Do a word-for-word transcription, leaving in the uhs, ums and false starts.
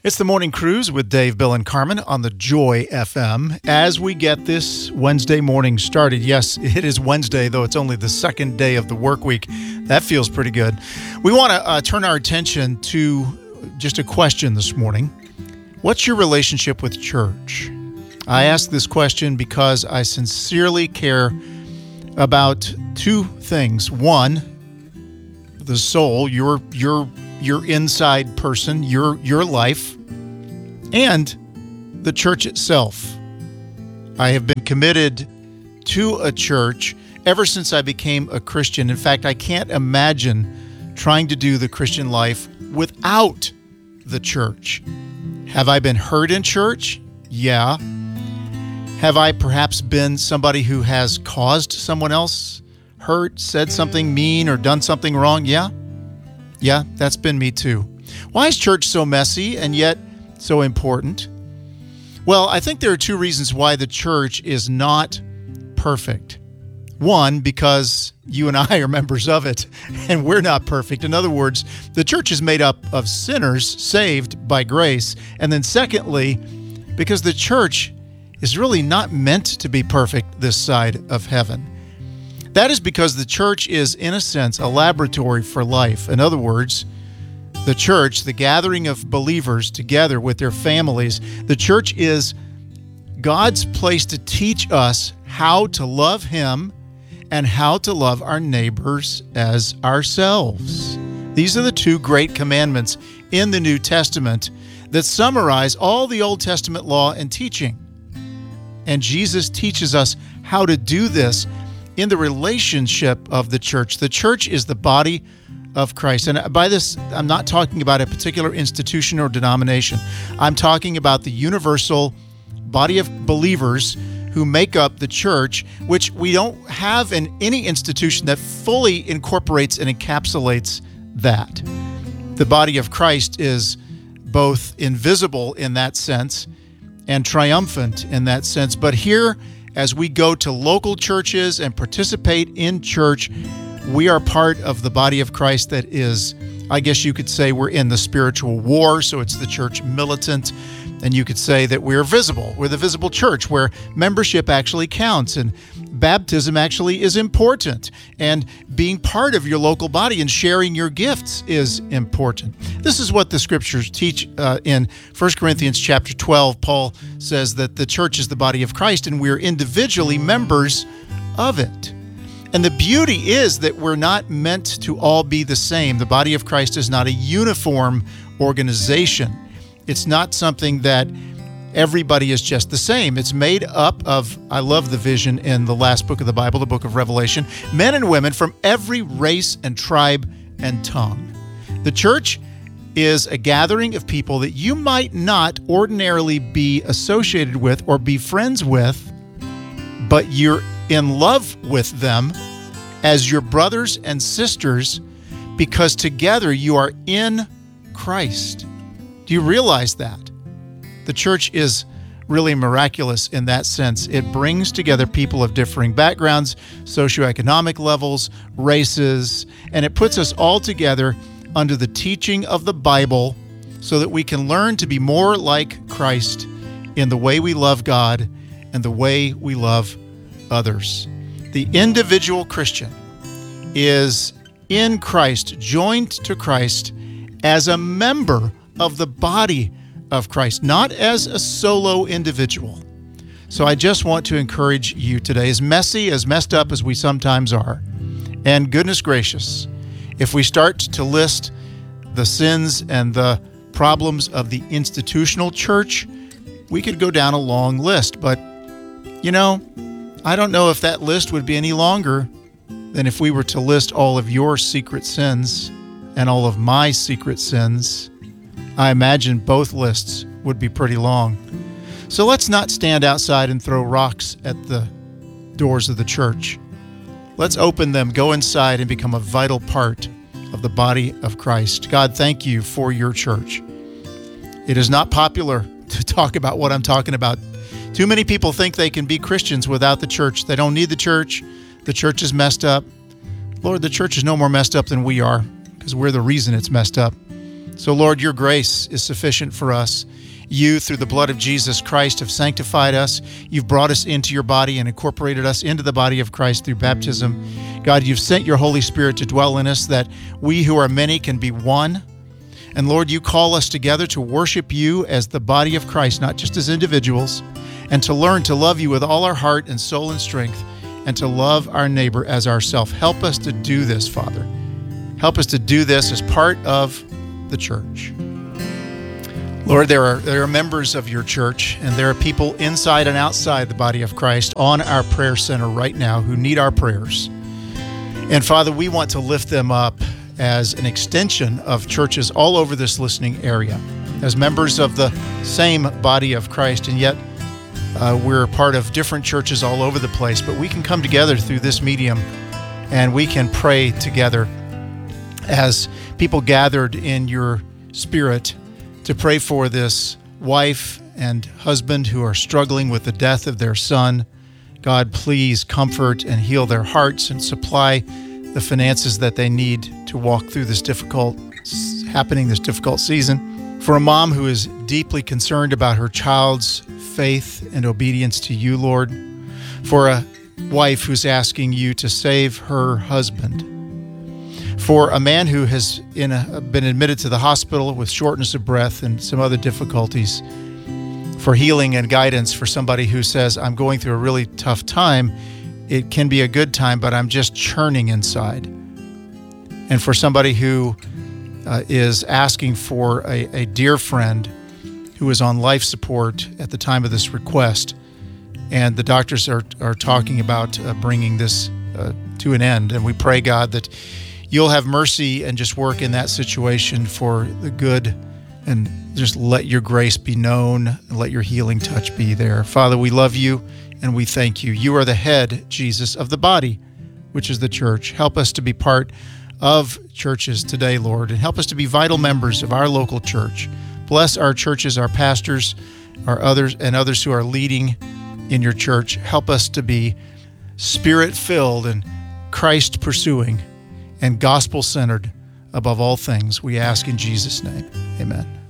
It's the Morning Cruise with Dave, Bill, and Carmen on the Joy F M as we get this Wednesday morning started. Yes, it is Wednesday, though it's only the second day of the work week. That feels pretty good. We want to uh, turn our attention to just a question this morning. What's your relationship with church? I ask this question because I sincerely care about two things. One, the soul, your your your inside person, your your life, and the church itself. I have been committed to a church ever since I became a Christian. In fact, I can't imagine trying to do the Christian life without the church. Have I been hurt in church? Yeah. Have I perhaps been somebody who has caused someone else hurt, said something mean, or done something wrong? Yeah. Yeah, that's been me too. Why is church so messy and yet so important? Well, I think there are two reasons why the church is not perfect. One, because you and I are members of it, and we're not perfect. In other words, the church is made up of sinners saved by grace. And then secondly, because the church is really not meant to be perfect this side of heaven. That is because the church is, in a sense, a laboratory for life. In other words, the church, the gathering of believers together with their families, the church is God's place to teach us how to love Him and how to love our neighbors as ourselves. These are the two great commandments in the New Testament that summarize all the Old Testament law and teaching. And Jesus teaches us how to do this in the relationship of the church. The church is the body of Christ. And by this, I'm not talking about a particular institution or denomination. I'm talking about the universal body of believers who make up the church, which we don't have in any institution that fully incorporates and encapsulates that. The body of Christ is both invisible in that sense and triumphant in that sense. But here, as we go to local churches and participate in church, we are part of the body of Christ that is, I guess you could say we're in the spiritual war, so it's the church militant. And you could say that we're visible. We're the visible church where membership actually counts and baptism actually is important. And being part of your local body and sharing your gifts is important. This is what the scriptures teach uh, in First Corinthians chapter twelve. Paul says that the church is the body of Christ and we're individually members of it. And the beauty is that we're not meant to all be the same. The body of Christ is not a uniform organization. It's not something that everybody is just the same. It's made up of, I love the vision in the last book of the Bible, the book of Revelation, men and women from every race and tribe and tongue. The church is a gathering of people that you might not ordinarily be associated with or be friends with, but you're in love with them as your brothers and sisters because together you are in Christ. Do you realize that? The church is really miraculous in that sense. It brings together people of differing backgrounds, socioeconomic levels, races, and it puts us all together under the teaching of the Bible so that we can learn to be more like Christ in the way we love God and the way we love others. The individual Christian is in Christ, joined to Christ as a member of the body of Christ, not as a solo individual. So I just want to encourage you today, as messy, as messed up as we sometimes are, and goodness gracious, if we start to list the sins and the problems of the institutional church, we could go down a long list. But, you know, I don't know if that list would be any longer than if we were to list all of your secret sins and all of my secret sins. I imagine both lists would be pretty long. So let's not stand outside and throw rocks at the doors of the church. Let's open them, go inside, and become a vital part of the body of Christ. God, thank you for your church. It is not popular to talk about what I'm talking about. Too many people think they can be Christians without the church. They don't need the church. The church is messed up. Lord, the church is no more messed up than we are because we're the reason it's messed up. So, Lord, your grace is sufficient for us. You, through the blood of Jesus Christ, have sanctified us. You've brought us into your body and incorporated us into the body of Christ through baptism. God, you've sent your Holy Spirit to dwell in us that we who are many can be one. And Lord, you call us together to worship you as the body of Christ, not just as individuals, and to learn to love you with all our heart and soul and strength, and to love our neighbor as ourselves. Help us to do this, Father. Help us to do this as part of the church. Lord, there are there are members of your church, and there are people inside and outside the body of Christ on our prayer center right now who need our prayers. And Father, we want to lift them up as an extension of churches all over this listening area, as members of the same body of Christ, and yet uh, we're part of different churches all over the place, but we can come together through this medium and we can pray together as people gathered in your spirit to pray for this wife and husband who are struggling with the death of their son. God, please comfort and heal their hearts and supply the finances that they need to walk through this difficult happening, this difficult season. For a mom who is deeply concerned about her child's faith and obedience to you, Lord. For a wife who's asking you to save her husband. For a man who has in a, been admitted to the hospital with shortness of breath and some other difficulties. For healing and guidance for somebody who says, I'm going through a really tough time. It can be a good time, but I'm just churning inside. And for somebody who uh, is asking for a, a dear friend who is on life support at the time of this request, and the doctors are, are talking about uh, bringing this uh, to an end. And we pray, God, that you'll have mercy and just work in that situation for the good, and just let your grace be known and let your healing touch be there. Father, we love you and we thank you. You are the head, Jesus, of the body, which is the church. Help us to be part of churches today, Lord, and help us to be vital members of our local church. Bless our churches, our pastors, our others, and others who are leading in your church. Help us to be spirit-filled and Christ-pursuing and gospel-centered above all things. We ask in Jesus' name. Amen.